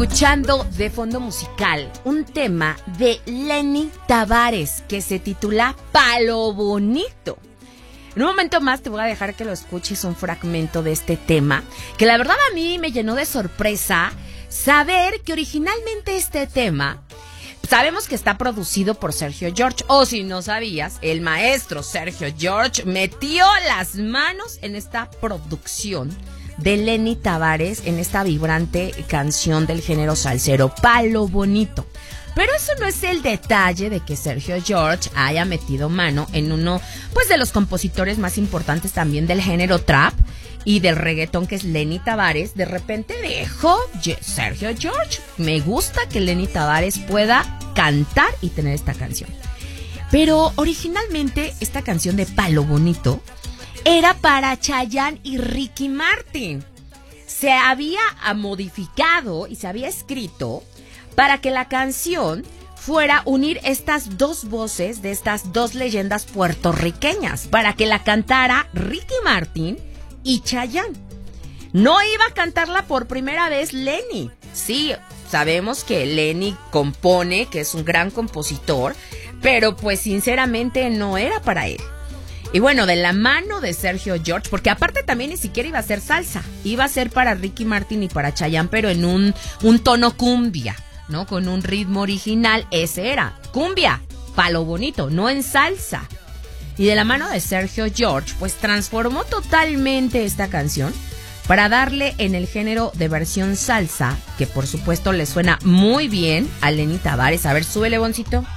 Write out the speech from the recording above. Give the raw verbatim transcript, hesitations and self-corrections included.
escuchando de fondo musical un tema de Lenny Tavares que se titula Palo Bonito. En un momento más te voy a dejar que lo escuches un fragmento de este tema, que la verdad a mí me llenó de sorpresa saber que originalmente este tema, sabemos que está producido por Sergio George, o si no sabías, el maestro Sergio George metió las manos en esta producción de Lenny Tavares, en esta vibrante canción del género salsero, Palo Bonito. Pero eso no es el detalle de que Sergio George haya metido mano en uno, pues, de los compositores más importantes también del género trap y del reggaetón, que es Lenny Tavares. De repente dijo Sergio George, me gusta que Lenny Tavares pueda cantar y tener esta canción. Pero originalmente esta canción de Palo Bonito era para Chayanne y Ricky Martin. Se había modificado y se había escrito para que la canción fuera unir estas dos voces de estas dos leyendas puertorriqueñas, para que la cantara Ricky Martin y Chayanne. No iba a cantarla por primera vez Lenny. Sí, sabemos que Lenny compone, que es un gran compositor, pero pues sinceramente no era para él. Y bueno, de la mano de Sergio George, porque aparte también ni siquiera iba a ser salsa, iba a ser para Ricky Martin y para Chayanne, pero en un, un tono cumbia, ¿no? Con un ritmo original. Ese era cumbia, Palo Bonito, no en salsa. Y de la mano de Sergio George, pues transformó totalmente esta canción para darle en el género de versión salsa, que por supuesto le suena muy bien a Lenny Tavares. A ver, súbele, Boncito.